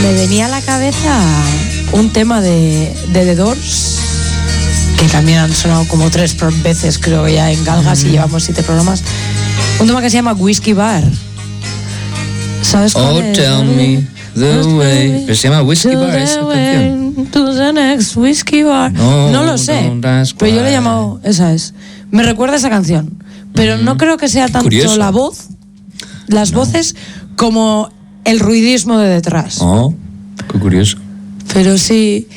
me venía a la cabeza un tema de The Doors, que también han sonado como 3 veces, creo, ya en Galgas, y llevamos 7 programas. Un tema que se llama Whiskey Bar. ¿Sabes cuál es? Tell me the way. Pero se llama Whiskey Bar esa canción. To the next Whiskey Bar. No lo sé, pero yo le he llamado, esa es. Me recuerda esa canción, pero no creo que sea tanto Curioso. la voz, las voces, como el ruidismo de detrás. Oh, qué curioso. Pero sí,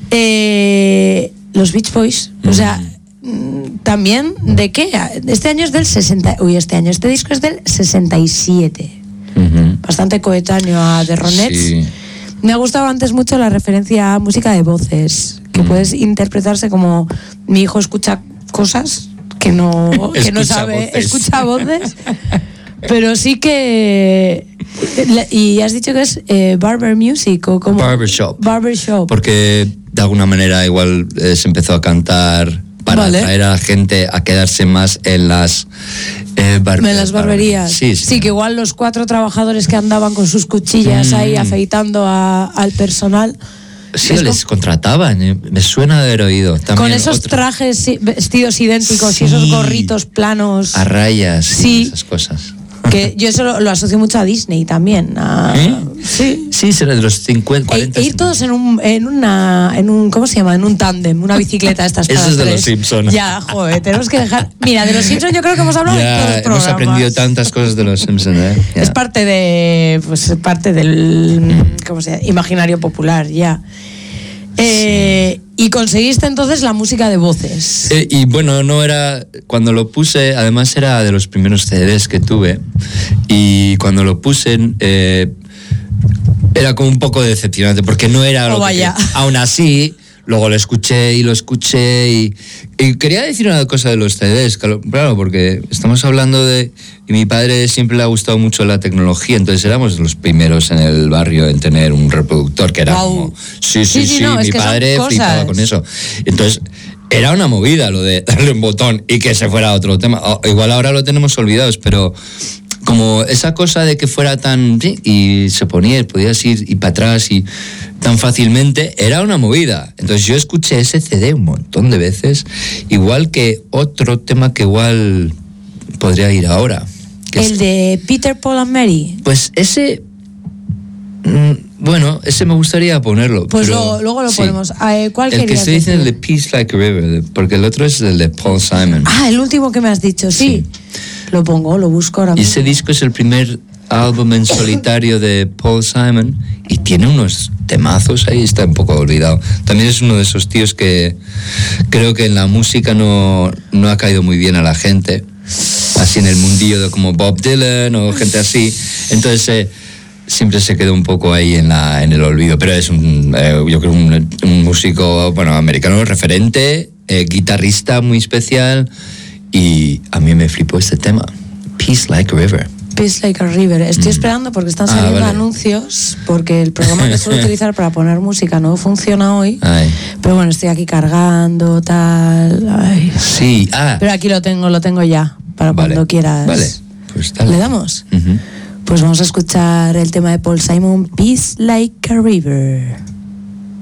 los Beach Boys, o sea, también, ¿de qué? Este año es del 60, este disco es del 67. Bastante coetáneo a The Ronettes. Sí. Me ha gustado antes mucho la referencia a música de voces, que puedes interpretarse como mi hijo escucha cosas que no sabe, voces. escucha voces, pero sí que... Y has dicho que es barber music o como... Barbershop. Porque de alguna manera igual se empezó a cantar para atraer a la gente a quedarse más en las barberías. Sí, que igual los 4 trabajadores que andaban con sus cuchillas ahí afeitando al personal. Sí, les contrataban, me suena de haber oído. También con esos trajes vestidos idénticos y esos gorritos planos. A rayas, esas cosas. Que yo eso lo asocio mucho a Disney también. Sí, será de los 50, 40. Ir todos en un ¿cómo se llama? En un tándem, una bicicleta estas para Eso es de 3. los Simpsons. Ya, joder, tenemos que dejar... Mira, de los Simpsons yo creo que hemos hablado en todos los programas. Hemos aprendido tantas cosas de los Simpsons, Es parte del ¿cómo se llama? Imaginario popular, ya. Y conseguiste entonces la música de voces. Y bueno, no era... Cuando lo puse, además era de los primeros CDs que tuve. Y cuando lo puse... era como un poco decepcionante, porque no era lo que... Aún así, luego lo escuché y quería decir una cosa de los CDs, claro, porque estamos hablando de... Y mi padre siempre le ha gustado mucho la tecnología, entonces éramos los primeros en el barrio en tener un reproductor que era como... Sí, no, mi padre flipaba con eso. Entonces... Era una movida lo de darle un botón y que se fuera a otro tema. Igual ahora lo tenemos olvidados, pero como esa cosa de que fuera tan... y se ponía, podías ir y para atrás y tan fácilmente, era una movida. Entonces yo escuché ese CD un montón de veces, igual que otro tema que igual podría ir ahora. ¿El de Peter, Paul and Mary? Pues ese... Bueno, ese me gustaría ponerlo. Pues luego lo ponemos. ¿Cuál querías? El que estoy diciendo es el de Peace Like a River, porque el otro es el de Paul Simon. El último que me has dicho, sí. Lo pongo, lo busco ahora mismo. Y ese disco es el primer álbum en solitario de Paul Simon y tiene unos temazos ahí, está un poco olvidado. También es uno de esos tíos que creo que en la música no ha caído muy bien a la gente, así en el mundillo de como Bob Dylan o gente así. Entonces... siempre se quedó un poco ahí en el olvido, pero es yo creo un músico, bueno, americano referente, guitarrista muy especial, y a mí me flipó este tema, Peace Like a River. Peace Like a River. Estoy esperando porque están saliendo anuncios, porque el programa que suelo utilizar para poner música no funciona hoy. Pero bueno, estoy aquí cargando, tal. Sí, pero aquí lo tengo ya, para cuando quieras. Vale, pues dale. ¿Le damos? Pues vamos a escuchar el tema de Paul Simon, Peace Like a River.